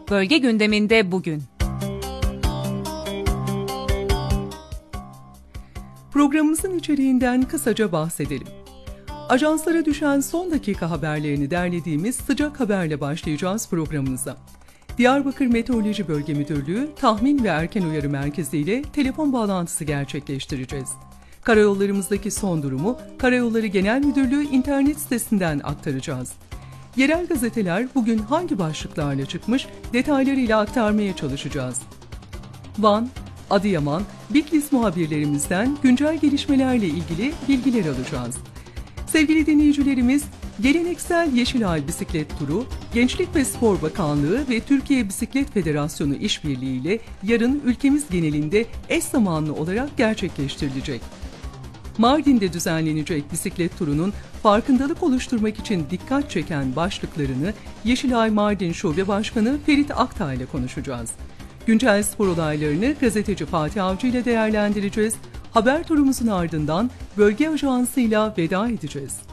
Bölge gündeminde bugün. Programımızın içeriğinden kısaca bahsedelim. Ajanslara düşen son dakika haberlerini derlediğimiz sıcak haberle başlayacağız programımıza. Diyarbakır Meteoroloji Bölge Müdürlüğü tahmin ve erken uyarı merkezi ile telefon bağlantısı gerçekleştireceğiz. Karayollarımızdaki son durumu Karayolları Genel Müdürlüğü internet sitesinden aktaracağız. Yerel gazeteler bugün hangi başlıklarla çıkmış detaylarıyla aktarmaya çalışacağız. Van, Adıyaman, Bitlis muhabirlerimizden güncel gelişmelerle ilgili bilgiler alacağız. Sevgili dinleyicilerimiz, geleneksel Yeşilay Bisiklet Turu, Gençlik ve Spor Bakanlığı ve Türkiye Bisiklet Federasyonu işbirliğiyle yarın ülkemiz genelinde eş zamanlı olarak gerçekleştirilecek. Mardin'de düzenlenecek bisiklet turunun farkındalık oluşturmak için dikkat çeken başlıklarını Yeşilay Mardin Şube Başkanı Ferit Aktay ile konuşacağız. Güncel spor olaylarını gazeteci Fatih Avcı ile değerlendireceğiz. Haber turumuzun ardından bölge ajansıyla veda edeceğiz.